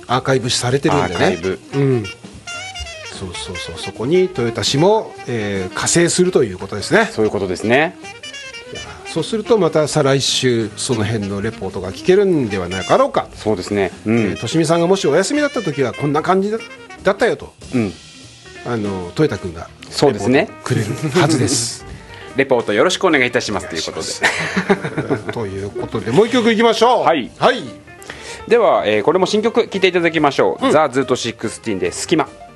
アーカイブされてるんでね。 アーカイブ、 うん、そこにトヨタ市も、加勢するということですね。 そういうことですね。 そうするとまた再来週その辺のレポートが聞けるんではないかろうか。 そうですね、 としみさんがもしお休みだった時はこんな感じだったよと、トヨタ君がそうですねくれるはずですレポートよろしくお願いいたしますということでということでもう一曲いきましょう。 はい、 はい、 では、これも新曲聴いていただきましょう、ザ・ズート16で隙間。